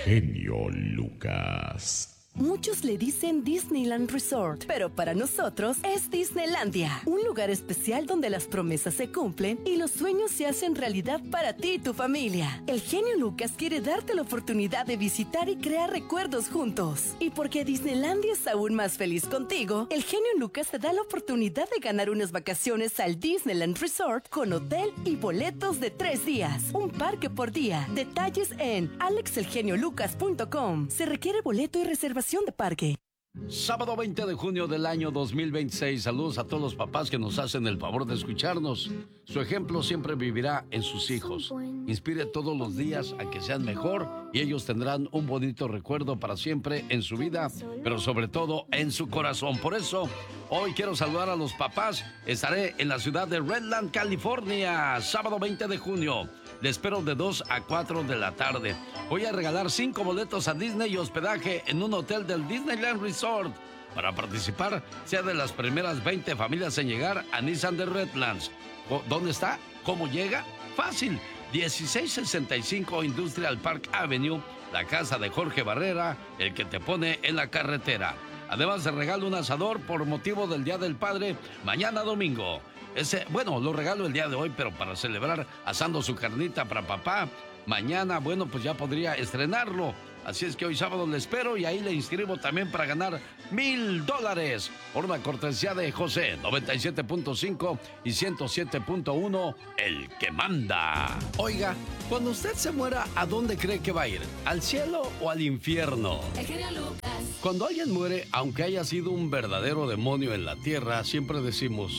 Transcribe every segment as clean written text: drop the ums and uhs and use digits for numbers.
Genio Lucas. Muchos le dicen Disneyland Resort, pero para nosotros es Disneylandia, un lugar especial donde las promesas se cumplen y los sueños se hacen realidad para ti y tu familia. El genio Lucas quiere darte la oportunidad de visitar y crear recuerdos juntos. Y porque Disneylandia es aún más feliz contigo, el genio Lucas te da la oportunidad de ganar unas vacaciones al Disneyland Resort con hotel y boletos de 3 días, un parque por día. Detalles en alexelgeniolucas.com. Se requiere boleto y reservación de parque. Sábado 20 de junio del año 2026. Saludos a todos los papás que nos hacen el favor de escucharnos. Su ejemplo siempre vivirá en sus hijos. Inspire todos los días a que sean mejor y ellos tendrán un bonito recuerdo para siempre en su vida, pero sobre todo en su corazón. Por eso, hoy quiero saludar a los papás. Estaré en la ciudad de Redland, California, sábado 20 de junio. Le espero de 2 a 4 de la tarde. Voy a regalar 5 boletos a Disney y hospedaje en un hotel del Disneyland Resort. Para participar, sea de las primeras 20 familias en llegar a Nissan de Redlands. ¿Dónde está? ¿Cómo llega? Fácil. 1665 Industrial Park Avenue, la casa de Jorge Barrera, el que te pone en la carretera. Además, se regala un asador por motivo del Día del Padre mañana domingo. Lo regalo el día de hoy, pero para celebrar asando su carnita para papá. Mañana, pues ya podría estrenarlo. Así es que hoy sábado le espero y ahí le inscribo también para ganar $1,000 por una cortesía de José 97.5 y 107.1, el que manda. Oiga, cuando usted se muera, ¿a dónde cree que va a ir? ¿Al cielo o al infierno? El genio Lucas. Cuando alguien muere, aunque haya sido un verdadero demonio en la tierra, siempre decimos: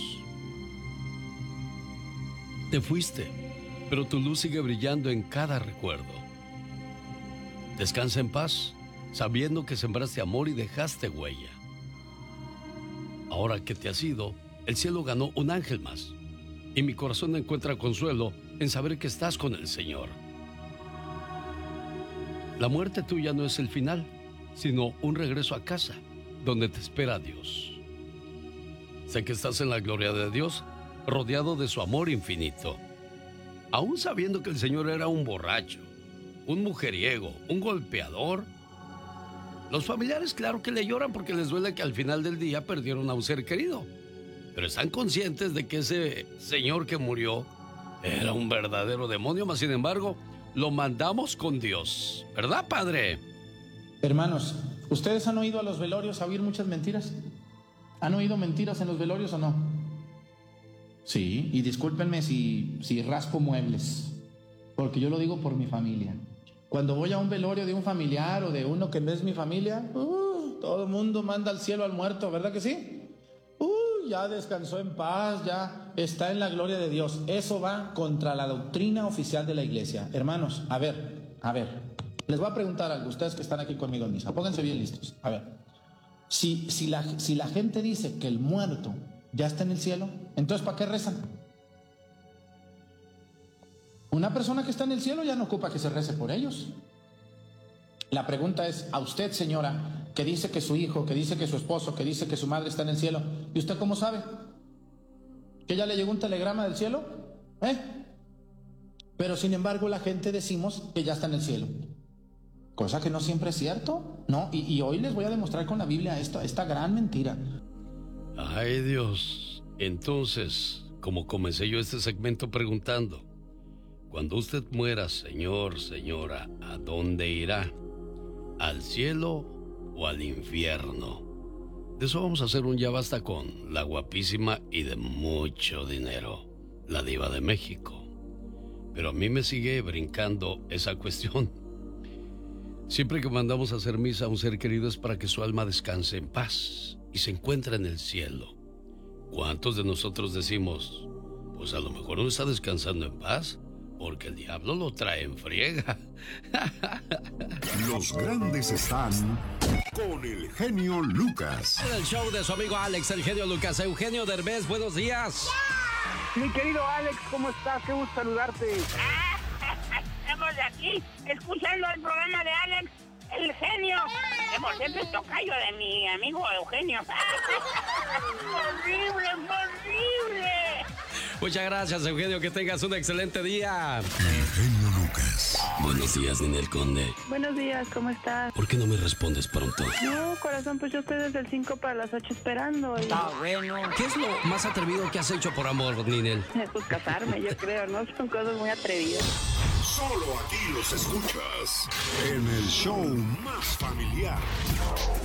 te fuiste, pero tu luz sigue brillando en cada recuerdo. Descansa en paz, sabiendo que sembraste amor y dejaste huella. Ahora que te has ido, el cielo ganó un ángel más, y mi corazón encuentra consuelo en saber que estás con el Señor. La muerte tuya no es el final, sino un regreso a casa, donde te espera Dios. Sé que estás en la gloria de Dios, rodeado de su amor infinito. Aún sabiendo que el Señor era un borracho, un mujeriego, un golpeador, los familiares claro que le lloran porque les duele que al final del día perdieron a un ser querido. Pero están conscientes de que ese señor que murió era un verdadero demonio, mas sin embargo, lo mandamos con Dios. ¿Verdad, padre? Hermanos, ¿ustedes han oído a los velorios a oír muchas mentiras? ¿Han oído mentiras en los velorios o no? Sí, y discúlpenme si raspo muebles, porque yo lo digo por mi familia. Cuando voy a un velorio de un familiar o de uno que no es mi familia, todo el mundo manda al cielo al muerto, ¿verdad que sí? Ya descansó en paz, ya está en la gloria de Dios. Eso va contra la doctrina oficial de la iglesia. Hermanos, a ver, les voy a preguntar algo, ustedes que están aquí conmigo en misa, pónganse bien listos. A ver, si la gente dice que el muerto ya está en el cielo, entonces ¿para qué rezan? Una persona que está en el cielo ya no ocupa que se rece por ellos. La pregunta es, a usted, señora, que dice que su hijo, que dice que su esposo, que dice que su madre está en el cielo, ¿y usted cómo sabe? ¿Que ya le llegó un telegrama del cielo? Pero sin embargo la gente decimos que ya está en el cielo. Cosa que no siempre es cierto, ¿no? Y hoy les voy a demostrar con la Biblia esta gran mentira. Ay, Dios. Entonces, como comencé yo este segmento preguntando, cuando usted muera, señor, señora, ¿a dónde irá? ¿Al cielo o al infierno? De eso vamos a hacer un ya basta con la guapísima y de mucho dinero, la diva de México. Pero a mí me sigue brincando esa cuestión. Siempre que mandamos a hacer misa a un ser querido es para que su alma descanse en paz y se encuentre en el cielo. ¿Cuántos de nosotros decimos, pues a lo mejor no está descansando en paz, porque el diablo lo trae en friega? Los grandes están con el genio Lucas. En el show de su amigo Alex, el genio Lucas. Eugenio Derbez, buenos días. Mi querido Alex, ¿cómo estás? Qué gusto saludarte. Estamos aquí escuchando el programa de Alex, el genio. Que por cierto es tocayo de mi amigo Eugenio. ¡Horrible, horrible! Muchas gracias, Eugenio, que tengas un excelente día. El genio Lucas, Buenos días, Ninel Conde. Buenos días, ¿cómo estás? ¿Por qué no me respondes pronto? No, corazón, pues yo estoy desde el 5 para las 8 esperando. Y... Está bueno. ¿Qué es lo más atrevido que has hecho por amor, Ninel? Pues casarme, yo creo, ¿no? Son cosas muy atrevidas. Solo aquí los escuchas en el show más familiar.